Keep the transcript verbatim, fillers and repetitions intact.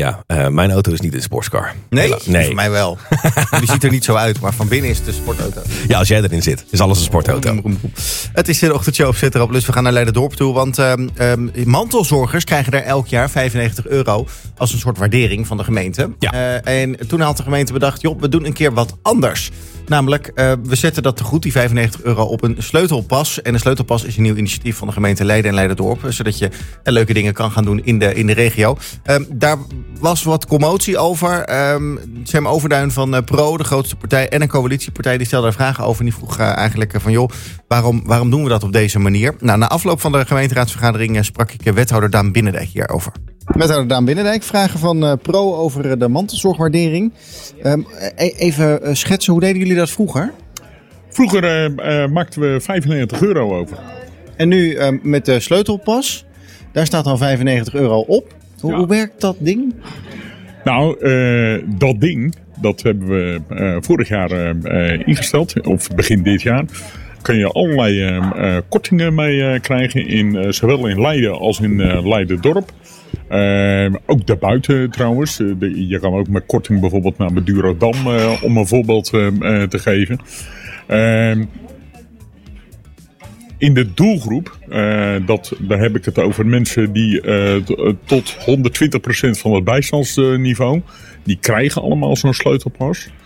Ja, uh, mijn auto is niet een sportscar. Nee? nee. Voor mij wel. Die ziet er niet zo uit, maar van binnen is het een sportauto. Ja, als jij erin zit, is alles een sportauto. Het is de ochtendshow op Zet erop, dus we gaan naar Leiderdorp toe. Want um, um, mantelzorgers krijgen daar elk jaar vijfennegentig euro als een soort waardering van de gemeente. Ja. Uh, en toen had de gemeente bedacht, joh, we doen een keer wat anders. Namelijk, uh, we zetten dat tegoed, die vijfennegentig euro, op een sleutelpas. En een sleutelpas is een nieuw initiatief van de gemeente Leiden en Leiderdorp. Zodat je uh, leuke dingen kan gaan doen in de, in de regio. Um, daar was wat commotie over. Um, Sam Overduin van uh, Pro, de grootste partij, en een coalitiepartij, die stelde daar vragen over. En die vroeg uh, eigenlijk uh, van, joh, waarom, waarom doen we dat op deze manier? Nou, na afloop van de gemeenteraadsvergadering uh, sprak ik uh, wethouder Daan Binnendijk hierover. Wethouder Daan Binnendijk, vragen van uh, Pro over de mantelzorgwaardering. Um, even uh, schetsen, hoe deden jullie dat vroeger? Vroeger uh, uh, maakten we vijfennegentig euro over. En nu uh, met de sleutelpas, daar staat dan vijfennegentig euro op. Hoe, ja. hoe werkt dat ding? Nou, uh, dat ding, dat hebben we uh, vorig jaar uh, ingesteld, of begin dit jaar. Kun je allerlei uh, uh, kortingen mee uh, krijgen, in, uh, zowel in Leiden als in uh, Leiderdorp. Uh, ook daarbuiten trouwens. Uh, de, je kan ook met korting bijvoorbeeld naar Madurodam, uh, om een voorbeeld uh, uh, te geven. Uh, in de doelgroep, uh, dat, daar heb ik het over mensen die uh, t- tot honderdtwintig procent van het bijstandsniveau, die krijgen allemaal zo'n sleutelpas.